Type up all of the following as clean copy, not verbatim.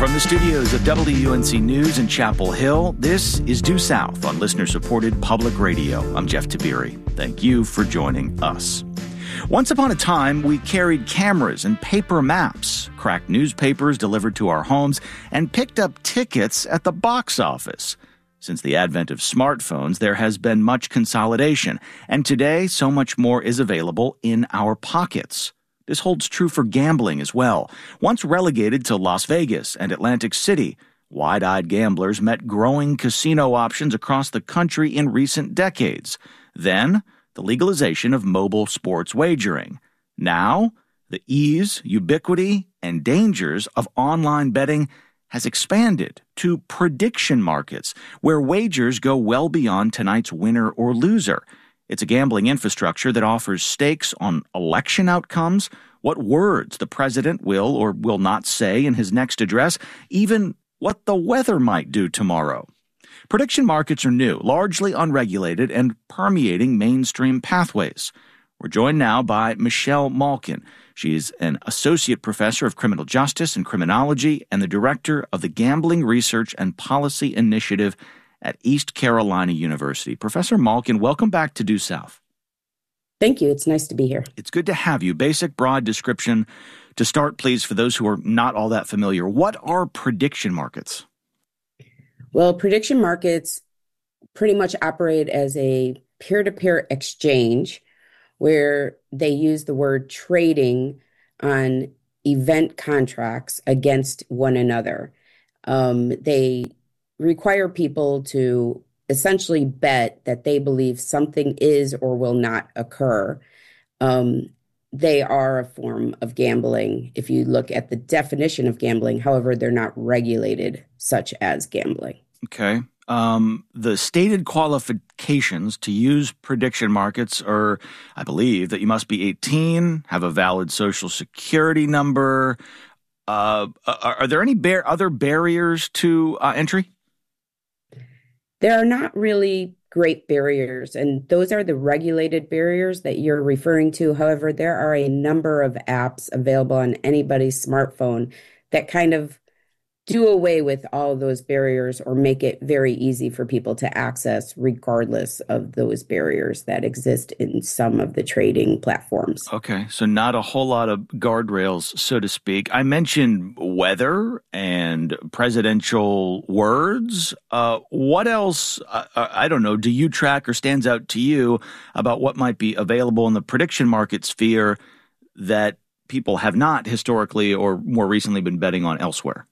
From the studios of WUNC News in Chapel Hill, this is Due South on listener-supported public radio. I'm Jeff Tiberi. Thank you for joining us. Once upon a time, we carried cameras and paper maps, cracked newspapers delivered to our homes, and picked up tickets at the box office. Since the advent of smartphones, there has been much consolidation, and today so much more is available in our pockets. This holds true for gambling as well. Once relegated to Las Vegas and Atlantic City, wide-eyed gamblers met growing casino options across the country in recent decades. Then, the legalization of mobile sports wagering. Now, the ease, ubiquity, and dangers of online betting has expanded to prediction markets, where wagers go well beyond tonight's winner or loser. It's a gambling infrastructure that offers stakes on election outcomes, what words the president will or will not say in his next address, even what the weather might do tomorrow. Prediction markets are new, largely unregulated, and permeating mainstream pathways. We're joined now by Michelle Malkin. She's an associate professor of criminal justice and criminology and the director of the Gambling Research and Policy Initiative at East Carolina University. Professor Malkin, welcome back to Due South. Thank you. It's nice to be here. It's good to have you. Basic, broad description to start, please, for those who are not all that familiar. What are prediction markets? Well, prediction markets pretty much operate as a peer-to-peer exchange where they use the word trading on event contracts against one another. They require people to essentially bet that they believe something is or will not occur. They are a form of gambling if you look at the definition of gambling. However, they're not regulated such as gambling. Okay. The stated qualifications to use prediction markets are, I believe, that you must be 18, have a valid social security number. Are there any other barriers to entry? There are not really great barriers, and those are the regulated barriers that you're referring to. However, there are a number of apps available on anybody's smartphone that kind of do away with all of those barriers or make it very easy for people to access regardless of those barriers that exist in some of the trading platforms. Okay, so not a whole lot of guardrails, so to speak. I mentioned weather and presidential words. What else, I don't know, do you track or stands out to you about what might be available in the prediction market sphere that people have not historically or more recently been betting on elsewhere?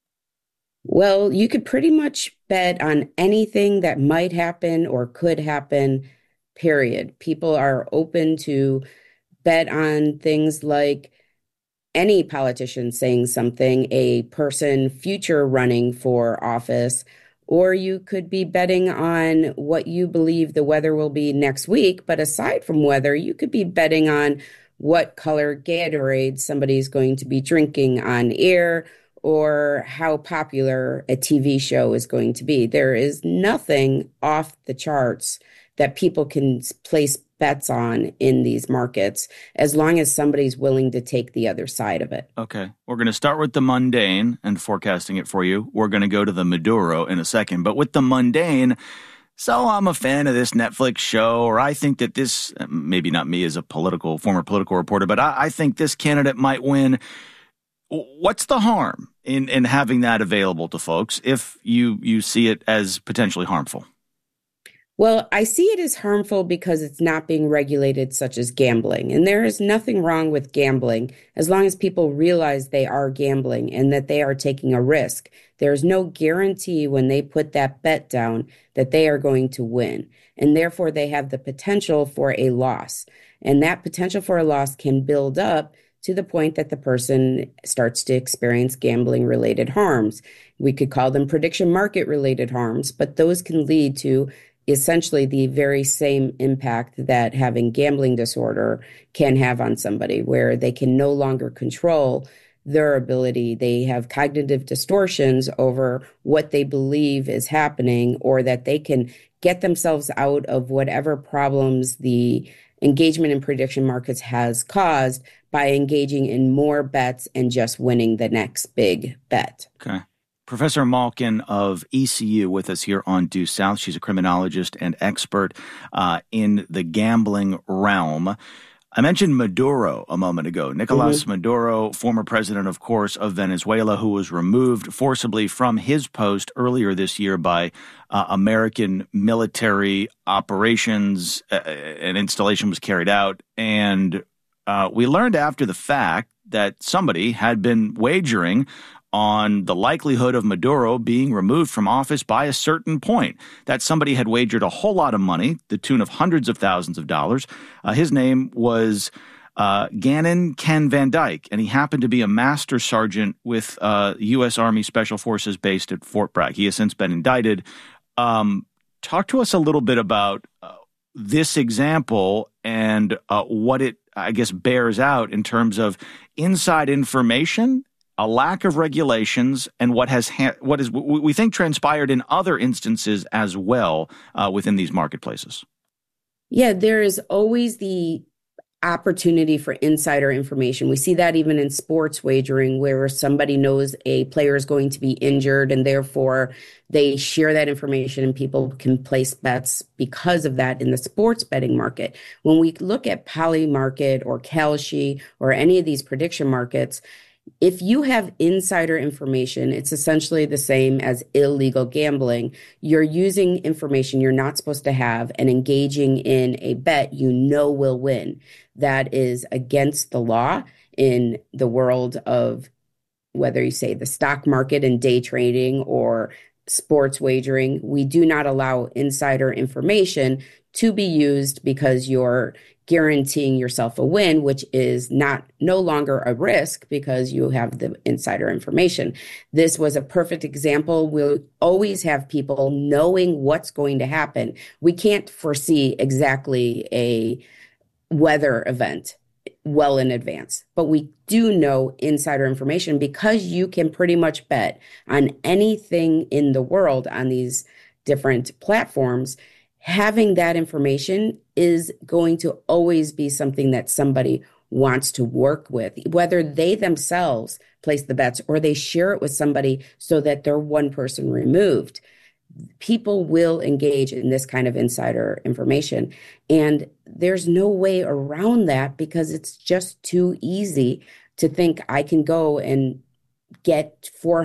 Well, you could pretty much bet on anything that might happen or could happen, period. People are open to bet on things like any politician saying something, a person future running for office, or you could be betting on what you believe the weather will be next week. But aside from weather, you could be betting on what color Gatorade somebody's going to be drinking on air, or how popular a TV show is going to be. There is nothing off the charts that people can place bets on in these markets as long as somebody's willing to take the other side of it. Okay. We're going to start with the mundane and forecasting it for you. We're going to go to the Maduro in a second. But with the mundane, so I'm a fan of this Netflix show, or I think that this, maybe not me as a former political reporter, but I think this candidate might win. What's the harm in having that available to folks if you see it as potentially harmful? Well, I see it as harmful because it's not being regulated, such as gambling. And there is nothing wrong with gambling as long as people realize they are gambling and that they are taking a risk. There's no guarantee when they put that bet down that they are going to win. And therefore, they have the potential for a loss. And that potential for a loss can build up to the point that the person starts to experience gambling-related harms. We could call them prediction market-related harms, but those can lead to essentially the very same impact that having gambling disorder can have on somebody, where they can no longer control their ability. They have cognitive distortions over what they believe is happening, or that they can get themselves out of whatever problems the engagement in prediction markets has caused by engaging in more bets and just winning the next big bet. Okay. Professor Malkin of ECU with us here on Due South. She's a criminologist and expert in the gambling realm. I mentioned Maduro a moment ago. Nicolas Maduro, former president, of course, of Venezuela, who was removed forcibly from his post earlier this year by American military operations. An installation was carried out. And we learned after the fact that somebody had been wagering on the likelihood of Maduro being removed from office by a certain point. That somebody had wagered a whole lot of money, the tune of hundreds of thousands of dollars. His name was Gannon Ken Van Dyke, and he happened to be a master sergeant with U.S. Army Special Forces based at Fort Bragg. He has since been indicted. Talk to us a little bit about this example and what it, I guess, bears out in terms of inside information, a lack of regulations, and what is we think transpired in other instances as well within these marketplaces. Yeah, there is always the opportunity for insider information. We see that even in sports wagering, where somebody knows a player is going to be injured and therefore they share that information and people can place bets because of that in the sports betting market. When we look at Polymarket or Kalshi or any of these prediction markets, if you have insider information, it's essentially the same as illegal gambling. You're using information you're not supposed to have and engaging in a bet you know will win. That is against the law in the world of, whether you say the stock market and day trading or sports wagering. We do not allow insider information to be used because you're guaranteeing yourself a win, which is no longer a risk because you have the insider information. This was a perfect example. We'll always have people knowing what's going to happen. We can't foresee exactly a weather event well in advance, but we do know insider information because you can pretty much bet on anything in the world on these different platforms. Having that information is going to always be something that somebody wants to work with, whether they themselves place the bets or they share it with somebody so that they're one person removed. People will engage in this kind of insider information. And there's no way around that because it's just too easy to think I can go and get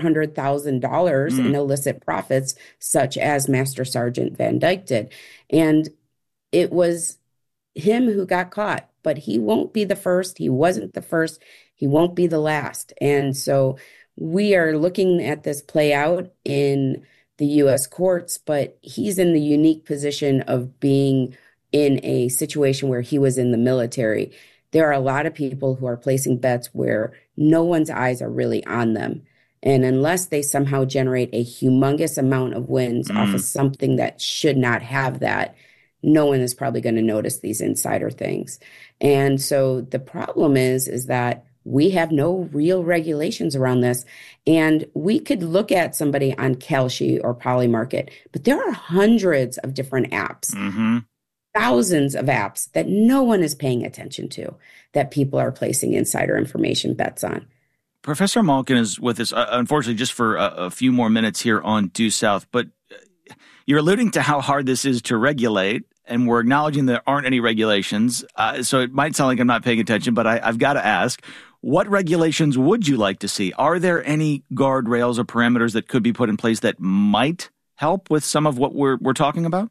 $400,000 in illicit profits, such as Master Sergeant Van Dyke did. And it was him who got caught, but he won't be the first. He wasn't the first. He won't be the last. And so we are looking at this play out in the U.S. courts, but he's in the unique position of being in a situation where he was in the military. There are a lot of people who are placing bets where no one's eyes are really on them. And unless they somehow generate a humongous amount of wins off of something that should not have that, no one is probably going to notice these insider things. And so the problem is that we have no real regulations around this. And we could look at somebody on Kalshi or Polymarket, but there are hundreds of different apps. Thousands of apps that no one is paying attention to, that people are placing insider information bets on. Professor Malkin is with us, unfortunately, just for a few more minutes here on Due South. But you're alluding to how hard this is to regulate, and we're acknowledging there aren't any regulations. So it might sound like I'm not paying attention, but I've got to ask, what regulations would you like to see? Are there any guardrails or parameters that could be put in place that might help with some of what we're talking about?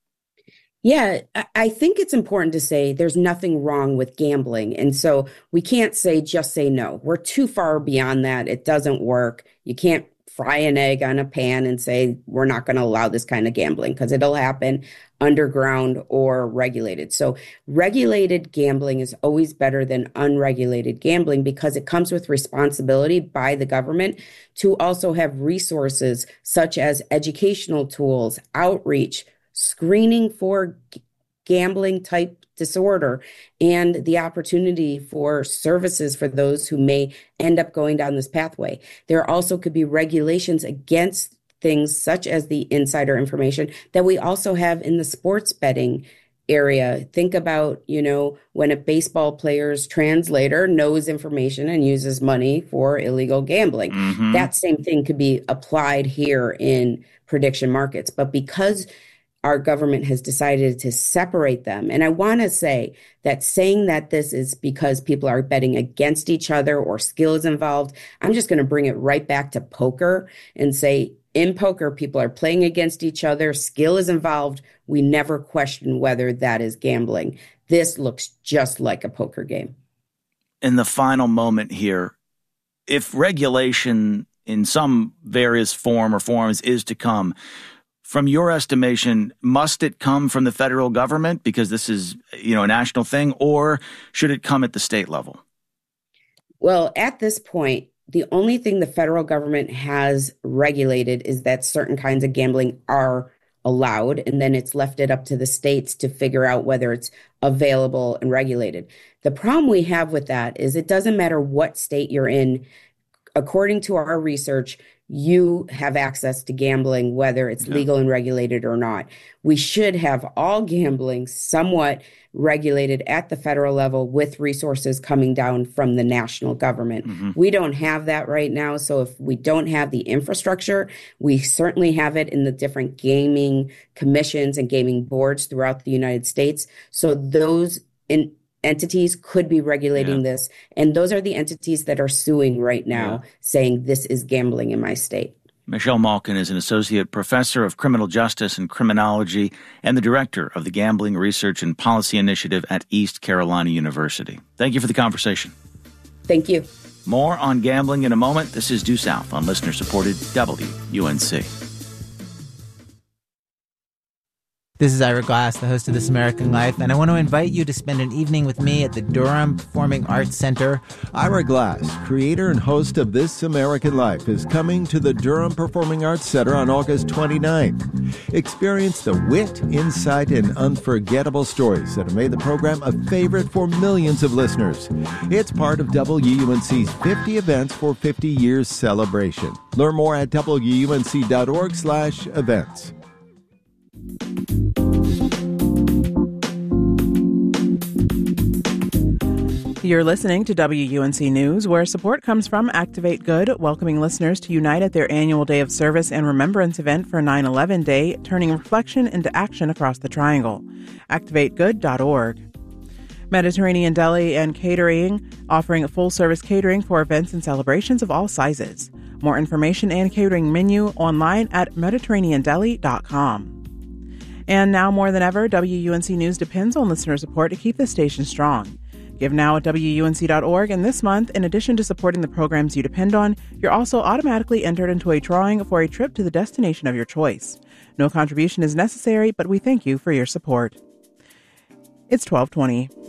Yeah, I think it's important to say there's nothing wrong with gambling. And so we can't just say no. We're too far beyond that. It doesn't work. You can't fry an egg on a pan and say, we're not going to allow this kind of gambling, because it'll happen underground or regulated. So regulated gambling is always better than unregulated gambling because it comes with responsibility by the government to also have resources such as educational tools, outreach, screening for gambling type disorder, and the opportunity for services for those who may end up going down this pathway. There also could be regulations against things such as the insider information that we also have in the sports betting area. Think about, when a baseball player's translator knows information and uses money for illegal gambling. Mm-hmm. That same thing could be applied here in prediction markets. But because our government has decided to separate them, and I want to say that saying that this is because people are betting against each other or skill is involved, I'm just going to bring it right back to poker and say, in poker, people are playing against each other. Skill is involved. We never question whether that is gambling. This looks just like a poker game. In the final moment here, if regulation in some various form or forms is to come, from your estimation, must it come from the federal government because this is, a national thing, or should it come at the state level? Well, at this point, the only thing the federal government has regulated is that certain kinds of gambling are allowed, and then it's left it up to the states to figure out whether it's available and regulated. The problem we have with that is it doesn't matter what state you're in. According to our research, you have access to gambling, whether it's legal and regulated or not. We should have all gambling somewhat regulated at the federal level with resources coming down from the national government. Mm-hmm. We don't have that right now. So if we don't have the infrastructure, we certainly have it in the different gaming commissions and gaming boards throughout the United States. So those entities could be regulating this. And those are the entities that are suing right now, saying this is gambling in my state. Michelle Malkin is an associate professor of criminal justice and criminology and the director of the Gambling Research and Policy Initiative at East Carolina University. Thank you for the conversation. Thank you. More on gambling in a moment. This is Due South on listener-supported WUNC. This is Ira Glass, the host of This American Life, and I want to invite you to spend an evening with me at the Durham Performing Arts Center. Ira Glass, creator and host of This American Life, is coming to the Durham Performing Arts Center on August 29th. Experience the wit, insight, and unforgettable stories that have made the program a favorite for millions of listeners. It's part of WUNC's 50 Events for 50 Years celebration. Learn more at WUNC.org/events. You're listening to WUNC News, where support comes from Activate Good, welcoming listeners to unite at their annual Day of Service and Remembrance event for 9/11 Day, turning reflection into action across the Triangle. ActivateGood.org. Mediterranean Deli and Catering, offering full-service catering for events and celebrations of all sizes. More information and catering menu online at MediterraneanDeli.com. And now more than ever, WUNC News depends on listener support to keep the station strong. Give now at WUNC.org, and this month, in addition to supporting the programs you depend on, you're also automatically entered into a drawing for a trip to the destination of your choice. No contribution is necessary, but we thank you for your support. It's 12:20.